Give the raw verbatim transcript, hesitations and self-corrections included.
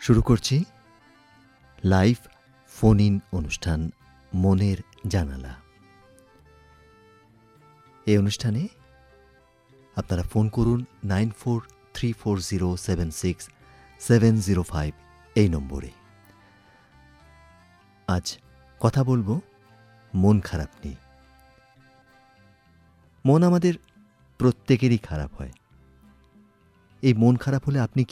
শুরু করছি live phone in অনুষ্ঠান মনের জানালা। এই অনুষ্ঠানে আপনারা ফোন করুন nine four three four zero seven six seven zero five এই নম্বরে। আজ কথা বলবো মন খারাপ নিয়ে। মন আমাদের প্রত্যেকেরই খারাপ হয়। এই মন খারাপ হলে আপনি